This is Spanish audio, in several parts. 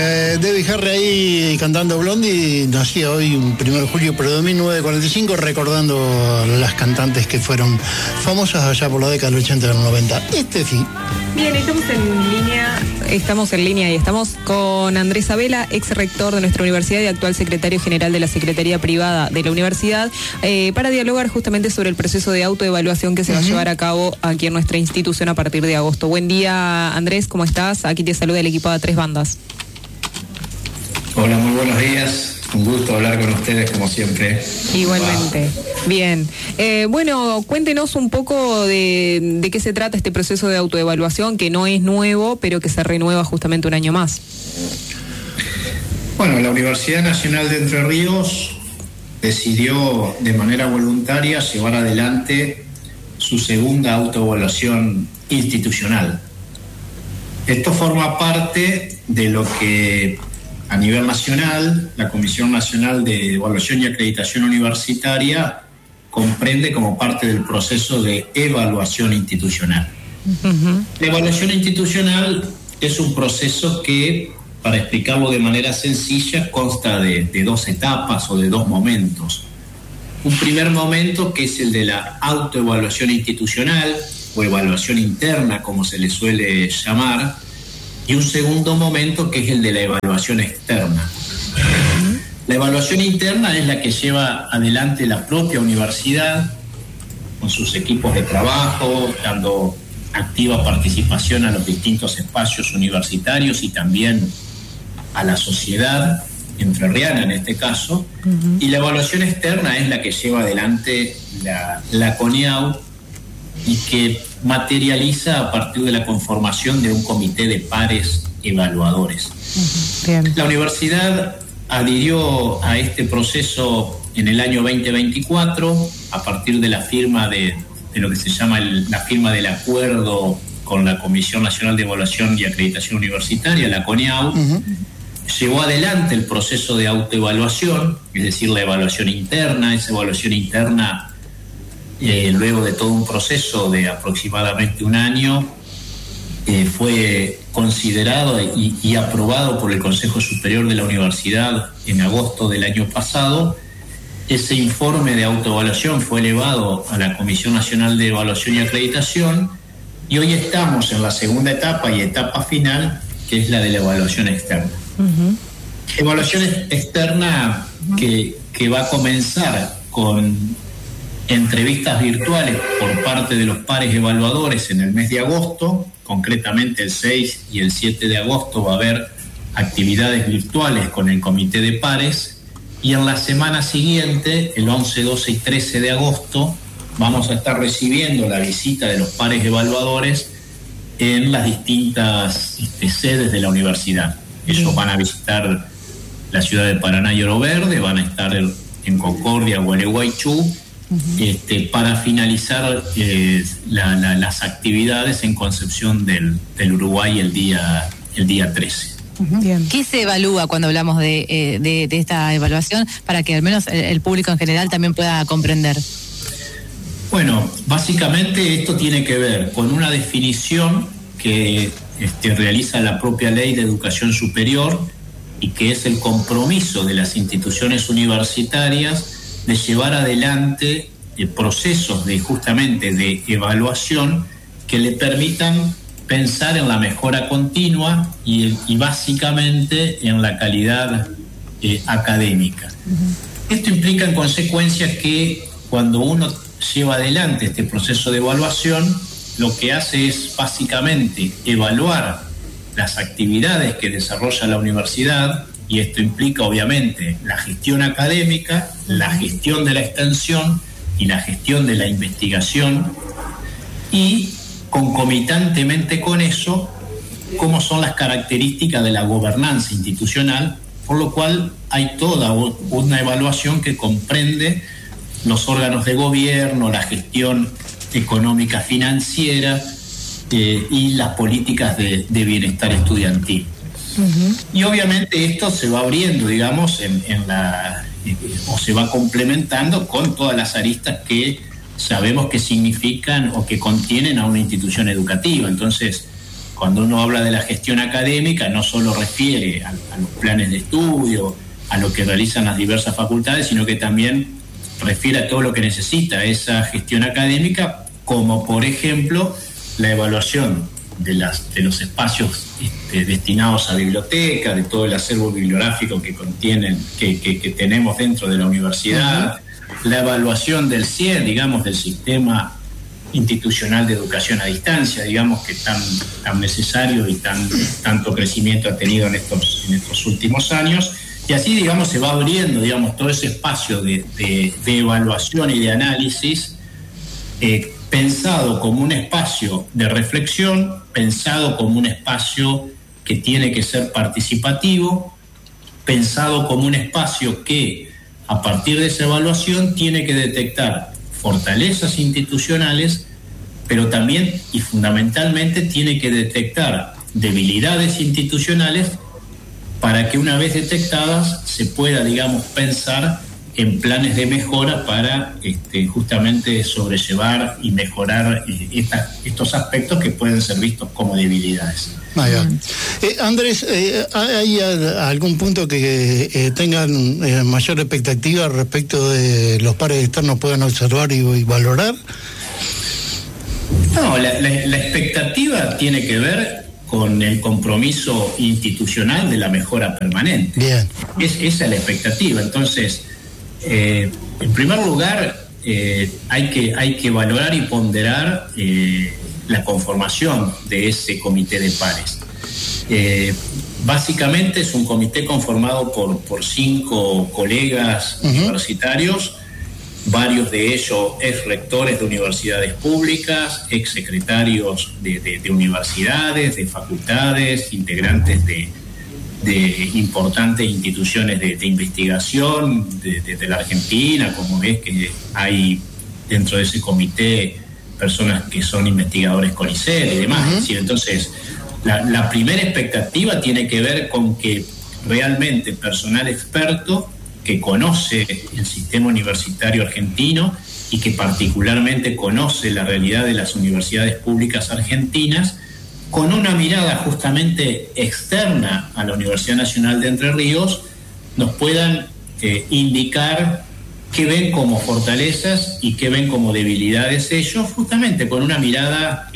Debbie Harry ahí cantando Blondie, nacía hoy, 1 de julio, pero de 1945, recordando las cantantes que fueron famosas allá por la década del 80 y del 90. Sí. Bien, estamos en línea y estamos con Andrés Abela, ex rector de nuestra universidad y actual secretario general de la Secretaría Privada de la universidad, para dialogar justamente sobre el proceso de autoevaluación que se va a llevar a cabo aquí en nuestra institución a partir de agosto. Buen día, Andrés, ¿cómo estás? Aquí te saluda el equipo de A Tres Bandas. Hola, muy buenos días. Un gusto hablar con ustedes como siempre. Igualmente. Bien. Bueno, cuéntenos un poco de qué se trata este proceso de autoevaluación, que no es nuevo, pero que se renueva justamente un año más. Bueno, la Universidad Nacional de Entre Ríos decidió de manera voluntaria llevar adelante su segunda autoevaluación institucional. Esto forma parte de lo que a nivel nacional, la Comisión Nacional de Evaluación y Acreditación Universitaria comprende como parte del proceso de evaluación institucional. La evaluación institucional es un proceso que, para explicarlo de manera sencilla, consta de 2 etapas o de 2 momentos. Un primer momento, que es el de la autoevaluación institucional o evaluación interna, como se le suele llamar, y un segundo momento, que es el de la evaluación externa. La evaluación interna es la que lleva adelante la propia universidad con sus equipos de trabajo, dando activa participación a los distintos espacios universitarios y también a la sociedad entrerriana en este caso. Y la evaluación externa es la que lleva adelante la CONEAU y que materializa a partir de la conformación de un comité de pares evaluadores. Bien. La universidad adhirió a este proceso en el año 2024 a partir de la firma de lo que se llama la firma del acuerdo con la Comisión Nacional de Evaluación y Acreditación Universitaria, la CONEAU. Llevó adelante el proceso de autoevaluación, es decir, la evaluación interna. Esa evaluación interna, luego de todo un proceso de aproximadamente un año, fue considerado y aprobado por el Consejo Superior de la Universidad en agosto del año pasado. Ese informe de autoevaluación fue elevado a la Comisión Nacional de Evaluación y Acreditación y hoy estamos en la segunda etapa y etapa final, que es la de la evaluación externa. Evaluación externa que va a comenzar con entrevistas virtuales por parte de los pares evaluadores en el mes de agosto. Concretamente el 6 y el 7 de agosto va a haber actividades virtuales con el comité de pares, y en la semana siguiente, el 11, 12 y 13 de agosto, vamos a estar recibiendo la visita de los pares evaluadores en las distintas sedes de la universidad. Ellos van a visitar la ciudad de Paraná y Oro Verde, van a estar en Concordia, Gualeguaychú, para finalizar las actividades en Concepción del Uruguay el día 13. Bien. ¿Qué se evalúa cuando hablamos de esta evaluación, para que al menos el público en general también pueda comprender? Bueno, básicamente esto tiene que ver con una definición que realiza la propia Ley de Educación Superior, y que es el compromiso de las instituciones universitarias de llevar adelante procesos justamente de evaluación que le permitan pensar en la mejora continua y básicamente en la calidad académica. Esto implica en consecuencia que cuando uno lleva adelante este proceso de evaluación, lo que hace es básicamente evaluar las actividades que desarrolla la universidad, y esto implica obviamente la gestión académica, la gestión de la extensión y la gestión de la investigación, y concomitantemente con eso, cómo son las características de la gobernanza institucional, por lo cual hay toda una evaluación que comprende los órganos de gobierno, la gestión económica financiera y las políticas de bienestar estudiantil. Y obviamente esto se va abriendo, digamos, o se va complementando con todas las aristas que sabemos que significan o que contienen a una institución educativa. Entonces, cuando uno habla de la gestión académica, no solo refiere a los planes de estudio, a lo que realizan las diversas facultades, sino que también refiere a todo lo que necesita esa gestión académica, como por ejemplo la evaluación de los espacios destinados a biblioteca, de todo el acervo bibliográfico que contienen, que tenemos dentro de la universidad, la evaluación del CIE, digamos, del sistema institucional de educación a distancia, digamos, que tan necesario y tanto crecimiento ha tenido en estos últimos años. Y así, digamos, se va abriendo, digamos, todo ese espacio de evaluación y de análisis, pensado como un espacio de reflexión, pensado como un espacio que tiene que ser participativo, pensado como un espacio que, a partir de esa evaluación, tiene que detectar fortalezas institucionales, pero también y fundamentalmente tiene que detectar debilidades institucionales para que, una vez detectadas, se pueda, digamos, pensar en planes de mejora para justamente sobrellevar y mejorar estos aspectos que pueden ser vistos como debilidades. Andrés, ¿hay algún punto que tengan mayor expectativa respecto de los pares externos puedan observar y valorar? No, la expectativa tiene que ver con el compromiso institucional de la mejora permanente. Bien. Esa es la expectativa. Entonces, en primer lugar, hay que valorar y ponderar la conformación de ese comité de pares. Básicamente es un comité conformado por 5 colegas universitarios, varios de ellos ex rectores de universidades públicas, ex secretarios de universidades, de facultades, integrantes de importantes instituciones de investigación de la Argentina, como ves que hay dentro de ese comité personas que son investigadores CONICET y demás. Es decir, entonces, la primera expectativa tiene que ver con que realmente personal experto que conoce el sistema universitario argentino y que particularmente conoce la realidad de las universidades públicas argentinas, con una mirada justamente externa a la Universidad Nacional de Entre Ríos, nos puedan indicar qué ven como fortalezas y qué ven como debilidades ellos, justamente con una mirada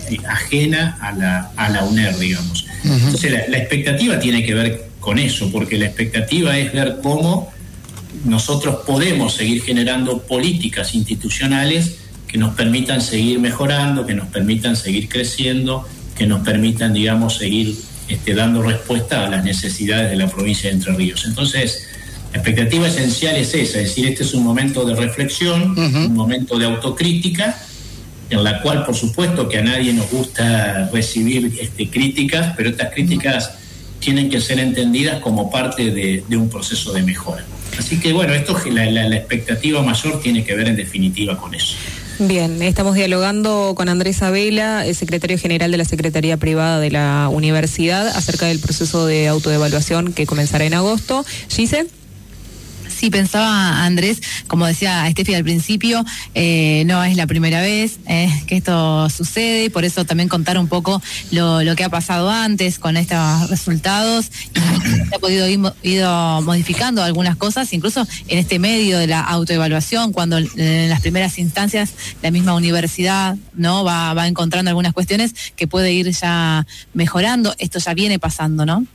ajena a la UNER, digamos. Entonces la expectativa tiene que ver con eso, porque la expectativa es ver cómo nosotros podemos seguir generando políticas institucionales que nos permitan seguir mejorando, que nos permitan seguir creciendo, que nos permitan, digamos, seguir dando respuesta a las necesidades de la provincia de Entre Ríos. Entonces, la expectativa esencial es esa, es decir, este es un momento de reflexión, un momento de autocrítica, en la cual, por supuesto, que a nadie nos gusta recibir críticas, pero estas críticas tienen que ser entendidas como parte de un proceso de mejora. Así que, bueno, la expectativa mayor tiene que ver, en definitiva, con eso. Bien, estamos dialogando con Andrés Sabela, el secretario general de la Secretaría Privada de la Universidad, acerca del proceso de autoevaluación que comenzará en agosto. ¿Gise? Sí, pensaba, Andrés, como decía Estefi al principio, no es la primera vez que esto sucede, por eso también contar un poco lo que ha pasado antes con estos resultados, y se ha podido ir modificando algunas cosas, incluso en este medio de la autoevaluación, cuando en las primeras instancias la misma universidad no va encontrando algunas cuestiones que puede ir ya mejorando. Esto ya viene pasando, ¿no?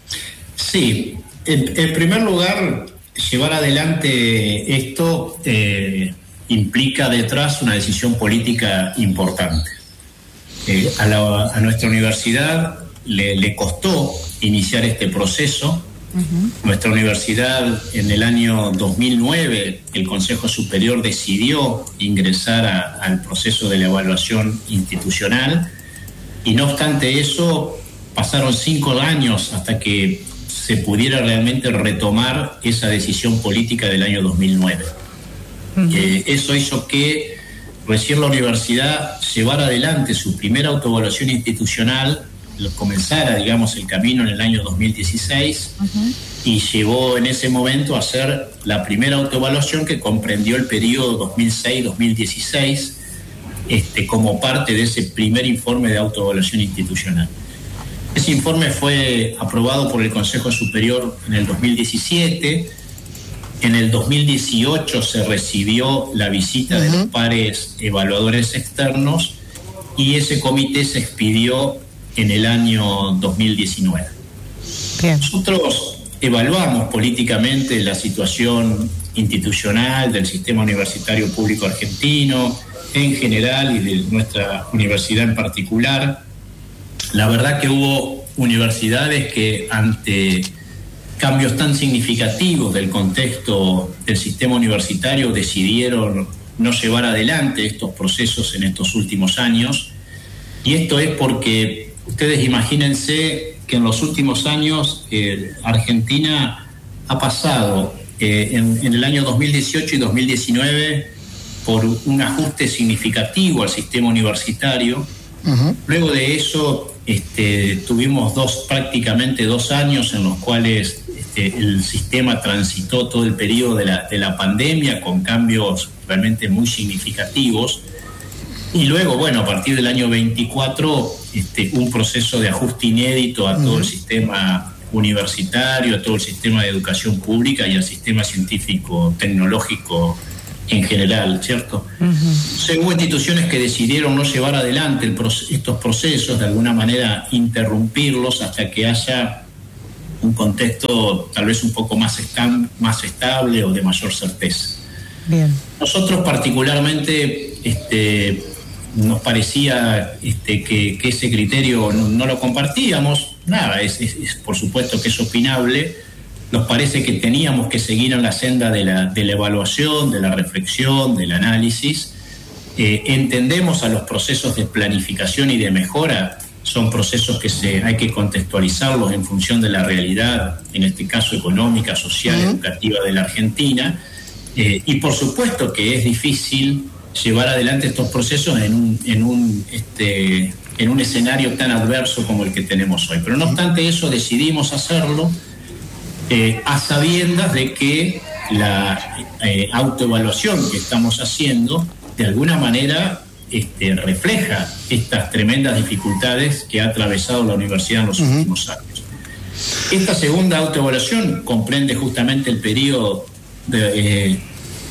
Sí, en primer lugar, llevar adelante esto implica detrás una decisión política importante. A nuestra universidad le costó iniciar este proceso. Nuestra universidad, en el año 2009, el Consejo Superior decidió ingresar al proceso de la evaluación institucional, y no obstante eso, pasaron 5 años hasta que se pudiera realmente retomar esa decisión política del año 2009. Eso hizo que recién la universidad llevara adelante su primera autoevaluación institucional, comenzara, digamos, el camino en el año 2016, y llegó en ese momento a hacer la primera autoevaluación, que comprendió el periodo 2006-2016, como parte de ese primer informe de autoevaluación institucional. Ese informe fue aprobado por el Consejo Superior en el 2017. En el 2018 se recibió la visita de los pares evaluadores externos y ese comité se expidió en el año 2019. Bien. Nosotros evaluamos políticamente la situación institucional del sistema universitario público argentino en general y de nuestra universidad en particular. La verdad que hubo universidades que ante cambios tan significativos del contexto del sistema universitario decidieron no llevar adelante estos procesos en estos últimos años. Y esto es porque ustedes imagínense que en los últimos años Argentina ha pasado en el año 2018 y 2019 por un ajuste significativo al sistema universitario. Luego de eso tuvimos prácticamente 2 años en los cuales el sistema transitó todo el periodo de la pandemia con cambios realmente muy significativos. Y luego, bueno, a partir del año 24, un proceso de ajuste inédito a todo el sistema universitario, a todo el sistema de educación pública y al sistema científico tecnológico en general, ¿cierto? Hubo instituciones que decidieron no llevar adelante estos procesos, de alguna manera interrumpirlos hasta que haya un contexto tal vez un poco más estable o de mayor certeza. Bien. Nosotros particularmente nos parecía que ese criterio no lo compartíamos. Nada, es por supuesto que es opinable. Nos parece que teníamos que seguir en la senda de la evaluación, de la reflexión, del análisis. Entendemos a los procesos de planificación y de mejora, son procesos que hay que contextualizarlos en función de la realidad, en este caso económica, social, educativa de la Argentina. Y por supuesto que es difícil llevar adelante estos procesos en un escenario tan adverso como el que tenemos hoy. Pero no obstante eso, decidimos hacerlo a sabiendas de que la autoevaluación que estamos haciendo de alguna manera refleja estas tremendas dificultades que ha atravesado la universidad en los últimos años. Esta segunda autoevaluación comprende justamente el periodo de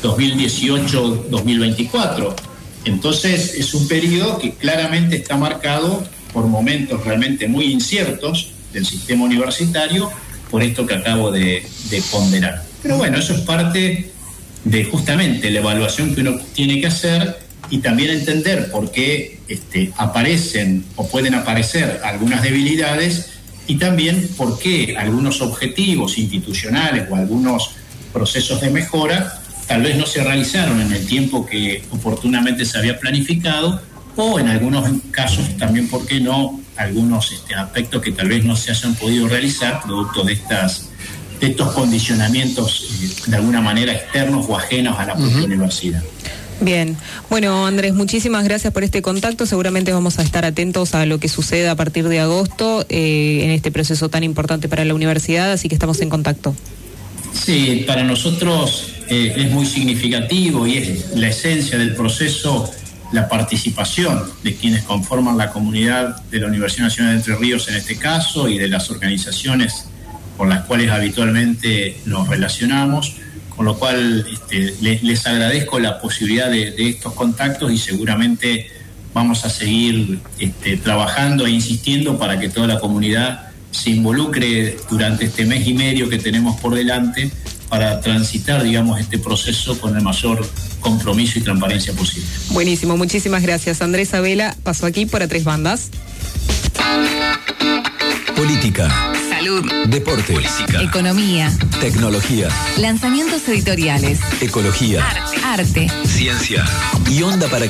2018-2024. Entonces es un periodo que claramente está marcado por momentos realmente muy inciertos del sistema universitario, por esto que acabo de ponderar. Pero bueno, eso es parte de justamente la evaluación que uno tiene que hacer y también entender por qué aparecen o pueden aparecer algunas debilidades y también por qué algunos objetivos institucionales o algunos procesos de mejora tal vez no se realizaron en el tiempo que oportunamente se había planificado, o en algunos casos también, ¿por qué no?, algunos aspectos que tal vez no se hayan podido realizar producto de estos condicionamientos de alguna manera externos o ajenos a la propia universidad. Bien, bueno, Andrés, muchísimas gracias por este contacto. Seguramente vamos a estar atentos a lo que suceda a partir de agosto en este proceso tan importante para la universidad, así que estamos en contacto. Sí, para nosotros es muy significativo y es la esencia del proceso la participación de quienes conforman la comunidad de la Universidad Nacional de Entre Ríos en este caso y de las organizaciones con las cuales habitualmente nos relacionamos, con lo cual les agradezco la posibilidad de estos contactos y seguramente vamos a seguir trabajando e insistiendo para que toda la comunidad se involucre durante este mes y medio que tenemos por delante para transitar, digamos, este proceso con el mayor compromiso y transparencia posible. Buenísimo, muchísimas gracias. Andrés Sabela pasó aquí por A Tres Bandas. Política. Salud. Deporte. Política. Economía. Tecnología. Lanzamientos editoriales. Ecología. Arte. Ciencia. Y onda para